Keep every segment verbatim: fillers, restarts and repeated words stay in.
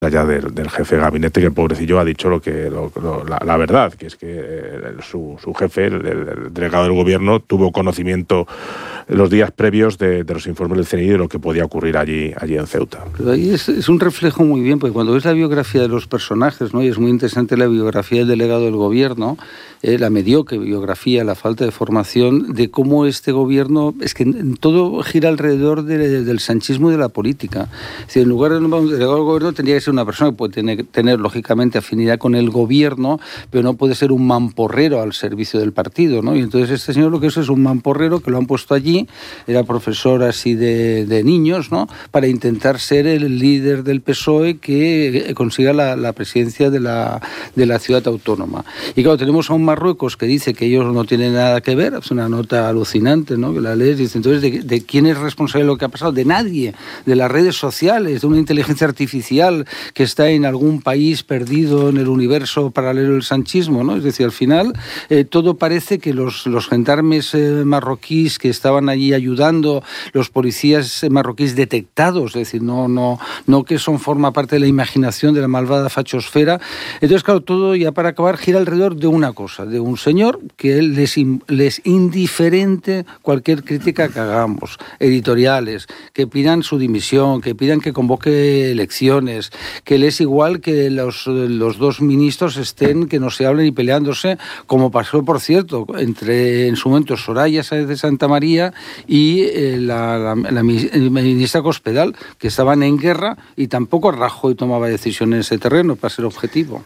allá del, del jefe de gabinete, que el pobrecillo ha dicho lo que lo, lo, la, la verdad, que es que eh, su, su jefe, el, el delegado del gobierno, tuvo conocimiento los días previos de, de los informes del C N I de lo que podía ocurrir allí, allí en Ceuta. Pero ahí es, es un reflejo muy bien, porque cuando ves la biografía de los personajes, ¿no? Y es muy interesante la biografía del delegado del gobierno, eh, la mediocre biografía, la falta de formación, de cómo este gobierno, es que todo gira alrededor de, de, del sanchismo y de la política. Es decir, en lugar de un delegado del gobierno tendría que ser una persona que puede tener, tener lógicamente afinidad con el gobierno, pero no puede ser un mamporrero al servicio del partido, ¿no? Y entonces este señor lo que es es un mamporrero que lo han puesto allí, era profesor así de, de niños, ¿no? Para intentar ser el líder del P S O E que consiga la, la presidencia de la, de la ciudad autónoma. Y claro, tenemos a un Marruecos que dice que ellos no tienen nada que ver, es una nota alucinante, ¿no? Que la lees y dice, entonces, ¿de, de quién es responsable de lo que ha pasado? De nadie, de las redes sociales, de una inteligencia artificial que está en algún país perdido en el universo paralelo del sanchismo, ¿no? Es decir, al final eh, todo parece que los, los gendarmes eh, marroquíes que estaban allí ayudando, los policías marroquíes detectados, es decir, no, no, no que son forma parte de la imaginación de la malvada fachosfera. Entonces, claro, todo ya para acabar gira alrededor de una cosa, de un señor que les, les indiferente cualquier crítica que hagamos, editoriales, que pidan su dimisión, que pidan que convoque elecciones, que les es igual que los, los dos ministros estén, que no se hablen y peleándose, como pasó, por cierto, entre en su momento Soraya Sáenz de Santa María y eh, la, la, la ministra Cospedal, que estaban en guerra y tampoco Rajoy tomaba decisiones en ese terreno, para ser objetivo.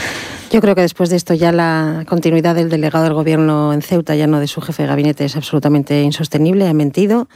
Yo creo que después de esto ya la continuidad del delegado del gobierno en Ceuta, ya no de su jefe de gabinete, es absolutamente insostenible, ha mentido.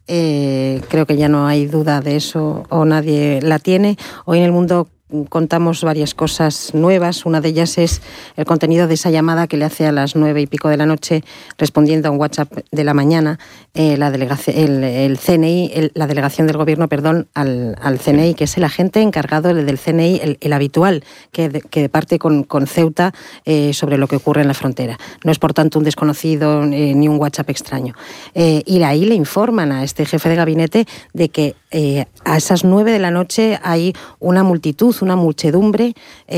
Eh, creo que ya no hay duda de eso o nadie la tiene. Hoy en El Mundo contamos varias cosas nuevas. Una de ellas es el contenido de esa llamada que le hace a las nueve y pico de la noche, respondiendo a un WhatsApp de la mañana, eh, la delegación, el, el C N I, el, la delegación del gobierno, perdón, al, al C N I, que es el agente encargado del C N I, el, el habitual, que, de, que parte con, con Ceuta eh, sobre lo que ocurre en la frontera. No es, por tanto, un desconocido eh, ni un WhatsApp extraño. Eh, y ahí le informan a este jefe de gabinete de que eh, a esas nueve de la noche hay una multitud, una muchedumbre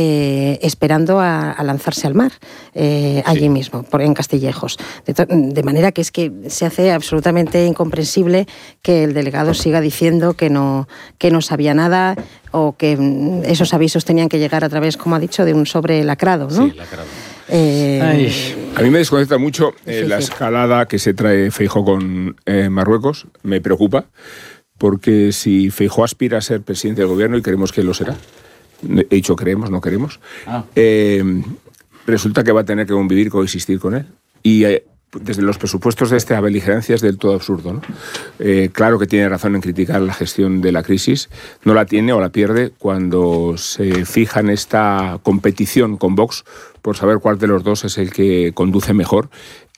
eh, esperando a, a lanzarse al mar, eh, allí sí. mismo, por, en Castillejos. De, to- de manera que es que se hace absolutamente incomprensible que el delegado siga diciendo que no, que no sabía nada o que esos avisos tenían que llegar a través, como ha dicho, de un sobre lacrado, ¿no? Sí, lacrado. Eh, a mí me desconecta mucho eh, la escalada que se trae Feijóo con eh, Marruecos, me preocupa, porque si Feijóo aspira a ser presidente del gobierno, y creemos que lo será, he dicho creemos, no queremos, ah. eh, resulta que va a tener que convivir, coexistir con él. Y eh, desde los presupuestos de esta beligerancia es del todo absurdo, ¿no? Eh, claro que tiene razón en criticar la gestión de la crisis, no la tiene o la pierde cuando se fija en esta competición con Vox por saber cuál de los dos es el que conduce mejor.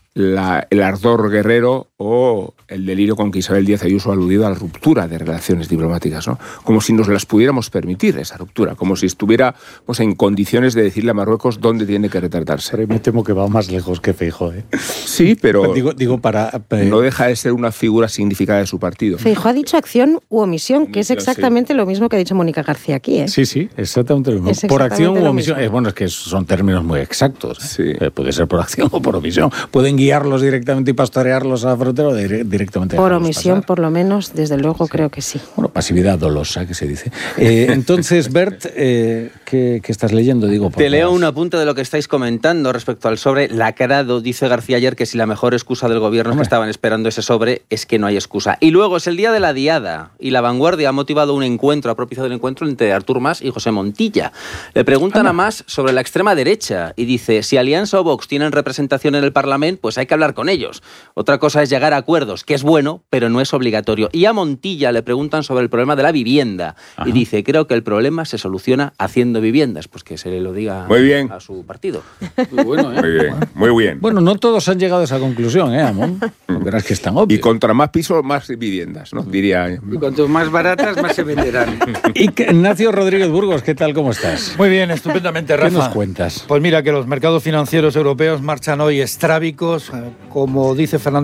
La, el ardor guerrero o el delirio con que Isabel Díaz Ayuso ha aludido a la ruptura de relaciones diplomáticas, ¿no? Como si nos las pudiéramos permitir, esa ruptura, como si estuviéramos en condiciones de decirle a Marruecos dónde tiene que retratarse. Pero me temo que va más lejos que Feijóo, ¿eh? Sí, pero digo, digo para, para... no deja de ser una figura significada de su partido. Feijóo ha dicho acción u omisión, que es exactamente sí. lo mismo que ha dicho Mónica García aquí, ¿eh? Sí, sí, exactamente lo mismo. Es por acción u omisión. Eh, bueno, es que son términos muy exactos. Sí. Eh, puede ser por acción o por omisión. Pueden guiarlos directamente y pastorearlos a la frontera o dire- directamente por omisión, pasar. Por lo menos, desde luego, sí. creo que sí. Bueno, pasividad dolosa, que se dice. Eh, entonces, Bert, eh, ¿qué, ¿qué estás leyendo? Digo, Te leo un apunte de lo que estáis comentando respecto al sobre lacrado. Dice García ayer que si la mejor excusa del gobierno es que estaban esperando ese sobre, es que no hay excusa. Y luego es el día de la diada y La Vanguardia ha motivado un encuentro, ha propiciado un encuentro entre Artur Mas y José Montilla. Le preguntan Ama. a Mas sobre la extrema derecha y dice, si Alianza o Vox tienen representación en el Parlamento, pues hay que hablar con ellos. Otra cosa es llegar a acuerdos, que es bueno, pero no es obligatorio. Y a Montilla le preguntan sobre el problema de la vivienda. Ajá. Y dice, creo que el problema se soluciona haciendo viviendas. Pues que se lo diga muy bien. a su partido. Muy bueno, ¿eh? Muy bien, muy bien. Bueno, no todos han llegado a esa conclusión, ¿eh, Amón? Verás que es tan obvio. Y contra más pisos, más viviendas, ¿no? Diría. Y cuanto más baratas, más se venderán. Y que, Ignacio Rodríguez Burgos, ¿qué tal? ¿Cómo estás? Muy bien, estupendamente, Rafa. ¿Qué nos cuentas? Pues mira, que los mercados financieros europeos marchan hoy estrábicos, como dice Fernando Trueba,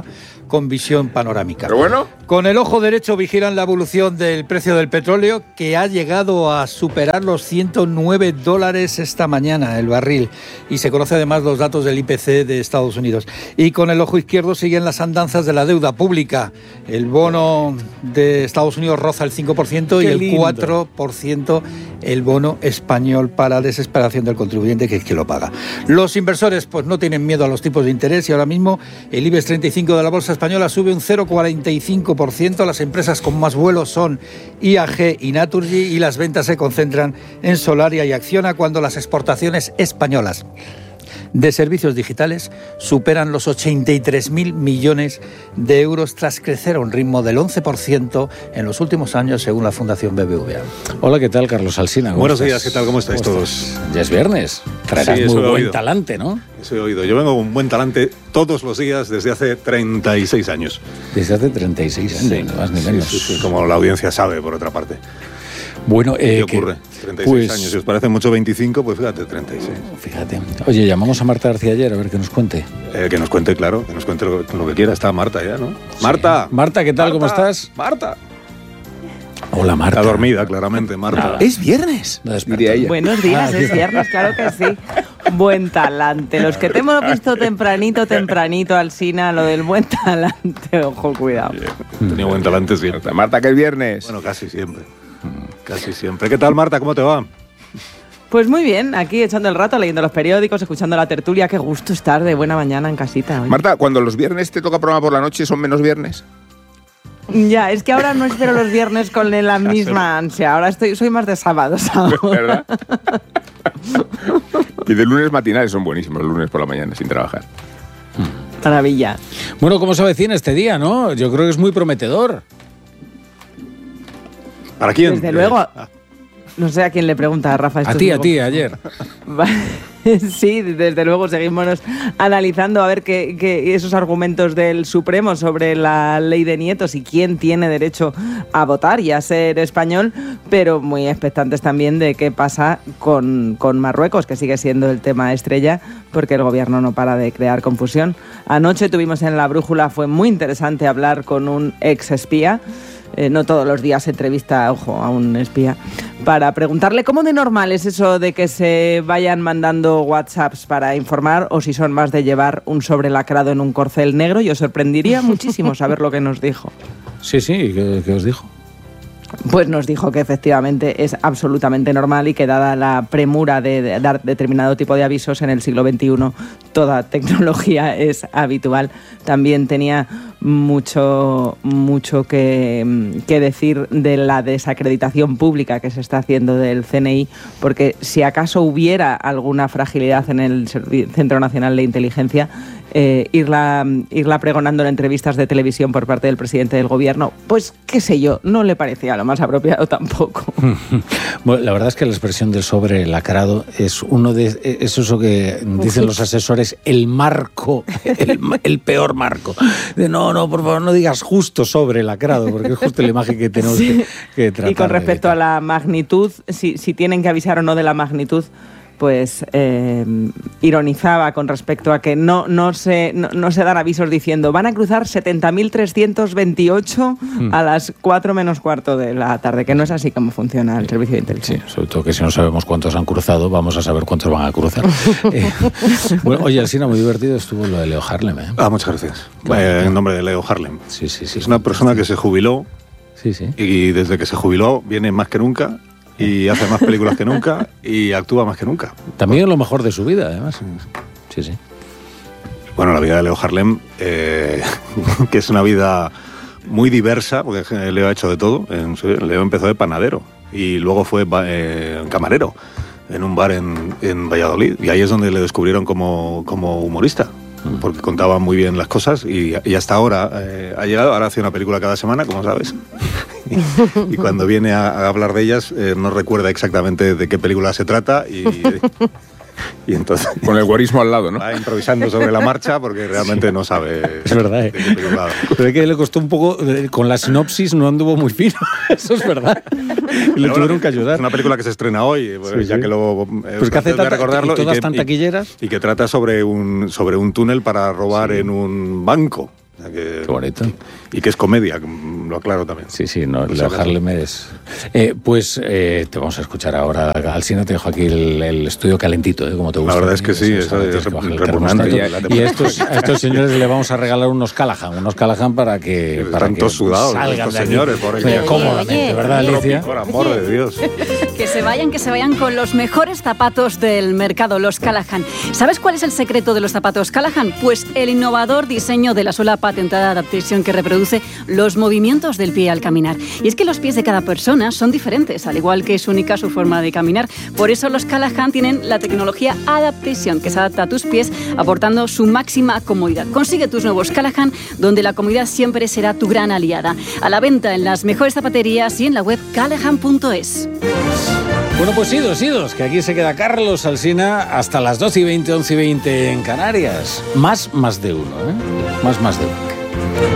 bolsa con visión panorámica. Pero bueno. Con el ojo derecho vigilan la evolución del precio del petróleo, que ha llegado a superar los ciento nueve dólares esta mañana el barril. Y se conoce además los datos del I P C de Estados Unidos. Y con el ojo izquierdo siguen las andanzas de la deuda pública. El bono de Estados Unidos roza el cinco por ciento y el cuatro por ciento el bono español, para desesperación del contribuyente, que es que lo paga. Los inversores pues no tienen miedo a los tipos de interés y ahora mismo el IBEX treinta y cinco de la bolsa española sube un cero coma cuarenta y cinco por ciento. Las empresas con más vuelos son I A G y Naturgy, y las ventas se concentran en Solaria y Acciona, cuando las exportaciones españolas de servicios digitales superan los ochenta y tres mil millones de euros, tras crecer a un ritmo del once por ciento en los últimos años, según la Fundación B B V A. Hola, ¿qué tal, Carlos Alsina? Buenos estás? días, ¿qué tal? ¿Cómo estáis ¿Cómo todos? Estás? Ya es viernes. Traerás sí, muy buen oído. talante, ¿no? Eso he oído. Yo vengo con buen talante todos los días desde hace treinta y seis años. Desde hace treinta y seis años, Sí, ni más ni menos. Sí, sí, sí, como la audiencia sabe, por otra parte. Bueno, eh, ¿Qué ocurre? que, treinta y seis pues, años. Si os parece mucho veinticinco, pues fíjate, treinta y seis. Fíjate. Oye, llamamos a Marta García ayer a ver qué nos cuente. Eh, que nos cuente, claro, que nos cuente lo, lo que quiera. Está Marta ya, ¿no? Sí. Marta. Marta, ¿qué tal? Marta, ¿Cómo estás? Marta. Hola, Marta. Está dormida, claramente, Marta. Nada. Es viernes, No diría ella. Buenos días, Ah, es viernes, claro que sí. Buen talante. Los que te hemos visto tempranito, tempranito, Alsina, lo del buen talante, ojo, cuidado. He tenido buen talante siempre. Marta, que es viernes. Bueno, casi siempre. Casi siempre. ¿Qué tal, Marta? ¿Cómo te va? Pues muy bien, aquí echando el rato, leyendo los periódicos, escuchando la tertulia. Qué gusto estar de buena mañana en casita hoy. Marta, cuando los viernes te toca programa por la noche, ¿son menos viernes? Ya, es que ahora no espero los viernes con la misma ansia. Ahora estoy, soy más de sábados ahora. ¿Verdad? Y de lunes matinales son buenísimos, los lunes por la mañana, sin trabajar. Maravilla. Bueno, ¿cómo se avecina este día, no? Yo creo que es muy prometedor. ¿Para quién? Desde Eh, luego. ah, No sé a quién le pregunta, Rafa. A esto ti, es a ti, ayer. Sí, desde luego seguimos analizando a ver qué, qué esos argumentos del Supremo sobre la ley de nietos y quién tiene derecho a votar y a ser español, pero muy expectantes también de qué pasa con, con Marruecos, que sigue siendo el tema estrella, porque el gobierno no para de crear confusión. Anoche tuvimos en La Brújula, fue muy interesante hablar con un ex espía. Eh, no todos los días se entrevista, ojo, a un espía, para preguntarle cómo de normal es eso de que se vayan mandando WhatsApps para informar, o si son más de llevar un sobre lacrado en un corcel negro. Yo sorprendería muchísimo saber lo que nos dijo. Sí, sí, ¿qué, qué os dijo? Pues nos dijo que efectivamente es absolutamente normal y que, dada la premura de, de dar determinado tipo de avisos en el siglo veintiuno, toda tecnología es habitual. También tenía mucho, mucho que, que decir de la desacreditación pública que se está haciendo del C N I, porque si acaso hubiera alguna fragilidad en el Centro Nacional de Inteligencia, Eh, irla, irla pregonando en entrevistas de televisión por parte del presidente del gobierno, pues qué sé yo, no le parecía lo más apropiado tampoco. Bueno, la verdad es que la expresión del sobre lacrado es uno de es eso que dicen los asesores, el marco, el, el peor marco. De no, no, por favor, no digas justo sobre lacrado, porque es justo la imagen que tenemos sí. que, que tratar. Y con respecto a la magnitud, si, si tienen que avisar o no de la magnitud, pues eh, ironizaba con respecto a que no, no, se, no, no se dan avisos diciendo van a cruzar setenta mil trescientos veintiocho mm. a las cuatro menos cuarto de la tarde, que no es así como funciona el servicio de inteligencia. Sí, sobre todo que si no sabemos cuántos han cruzado, vamos a saber cuántos van a cruzar. eh, bueno, oye, Alsina, muy divertido estuvo lo de Leo Harlem, ¿eh? Ah, muchas gracias. Claro, eh, claro. En nombre de Leo Harlem. Sí, sí, sí. Es una persona que se jubiló. Sí, sí. Y desde que se jubiló viene más que nunca. Y hace más películas que nunca y actúa más que nunca. También lo mejor de su vida, además. Sí, sí. Bueno, la vida de Leo Harlem, eh, que es una vida muy diversa, porque Leo ha hecho de todo. Leo empezó de panadero y luego fue eh, camarero en un bar en, en Valladolid. Y ahí es donde le descubrieron como, como humorista, porque contaba muy bien las cosas y, y hasta ahora eh, ha llegado. Ahora hace una película cada semana, como sabes. Y, y cuando viene a, a hablar de ellas eh, no recuerda exactamente de qué película se trata y, y entonces con el guarismo al lado, ¿no? Va improvisando sobre la marcha porque realmente no sabe. Es verdad, ¿eh? De qué película. Pero es que le costó un poco, con la sinopsis no anduvo muy fino, eso es verdad. Y le tuvieron que ayudar. Es una película que se estrena hoy, pues, sí, ya sí. que lo eh, pues que hace tanta, recordarlo y todas y que, tan taquilleras y, y que trata sobre un sobre un túnel para robar sí. en un banco. O sea que, Qué bonito. Y, y que es comedia, lo aclaro también. Sí, sí, no, Pues Leo Harlem es... Eh, pues eh, te vamos a escuchar ahora. Alsina, te dejo aquí el, el estudio calentito, ¿eh? Como te gusta. La verdad es que sí, eso, es, es, que baje el repugnante. termostato. Y a estos, a estos señores le vamos a regalar unos Callahan, unos Callahan para que, Están para que todos sudados salgan estos de aquí, señores, por eh, aquí. cómodamente, Oye, ¿verdad, oye. Alicia? Por amor de Dios. Que se vayan, que se vayan con los mejores zapatos del mercado, los Callahan. ¿Sabes cuál es el secreto de los zapatos Callahan? Pues el innovador diseño de la suela patentada Adaptation que reproduce los movimientos del pie al caminar. Y es que los pies de cada persona son diferentes, al igual que es única su forma de caminar. Por eso los Callahan tienen la tecnología Adaptation, que se adapta a tus pies, aportando su máxima comodidad. Consigue tus nuevos Callahan, donde la comodidad siempre será tu gran aliada. A la venta en las mejores zapaterías y en la web callahan punto es. Bueno, pues idos, idos, que aquí se queda Carlos Alsina hasta las doce y veinte, once y veinte en Canarias. Más, más de uno, ¿eh? Más, más de uno.